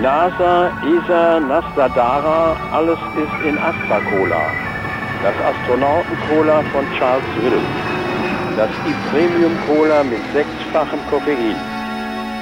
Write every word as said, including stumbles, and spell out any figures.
NASA, E S A, Nastadara, alles ist in Astra Cola. Das Astronauten-Cola von Charles Will. Das E-Premium Cola mit sechsfachem Koffein.